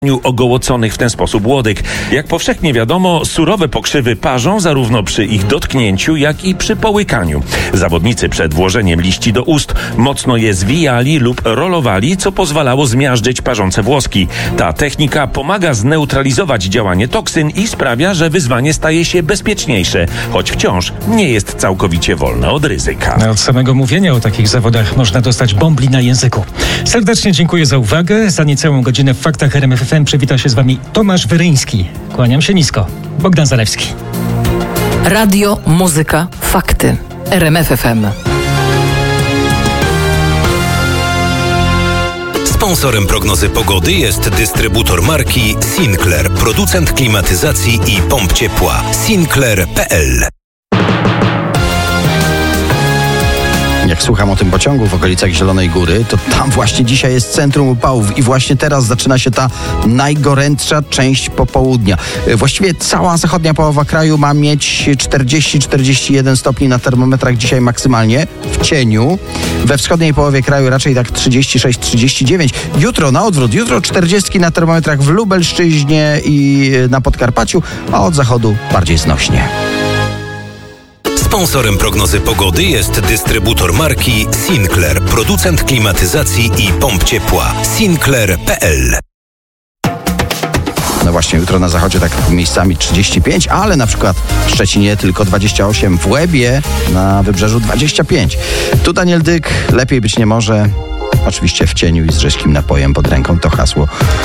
ogołoconych w ten sposób łodyg. Jak powszechnie wiadomo, surowe pokrzywy parzą zarówno przy ich dotknięciu, jak i przy połykaniu. Zawodnicy przed włożeniem liści do ust mocno je zwijali lub rolowali, co pozwalało zmiażdżyć parzące włoski. Ta technika pomaga zneutralizować działanie toksyn i sprawia, że wyzwanie staje się bezpieczniejsze, choć wciąż nie jest całkowicie wolne od ryzyka. Od samego mówienia o takich zawodach można dostać bombli na języku. Serdecznie dziękuję za uwagę. Za niecałą godzinę w Faktach RMF FM przywita się z Wami Tomasz Wyryński. Kłaniam się nisko. Bogdan Zalewski. Radio, muzyka, fakty. RMF FM. Sponsorem prognozy pogody jest dystrybutor marki Sinclair, producent klimatyzacji i pomp ciepła. Sinclair.pl. Jak słucham o tym pociągu w okolicach Zielonej Góry, to tam właśnie dzisiaj jest centrum upałów i właśnie teraz zaczyna się ta najgorętsza część popołudnia. Właściwie cała zachodnia połowa kraju ma mieć 40-41 stopni na termometrach dzisiaj maksymalnie w cieniu. We wschodniej połowie kraju raczej tak 36-39. Jutro na odwrót, jutro 40 na termometrach w Lubelszczyźnie i na Podkarpaciu, a od zachodu bardziej znośnie. Sponsorem prognozy pogody jest dystrybutor marki Sinclair, producent klimatyzacji i pomp ciepła. Sinclair.pl. No właśnie, jutro na zachodzie tak miejscami 35, ale na przykład w Szczecinie tylko 28, w Łebie na Wybrzeżu 25. Tu Daniel Dyk, lepiej być nie może. Oczywiście w cieniu i z rzeźkim napojem pod ręką, to hasło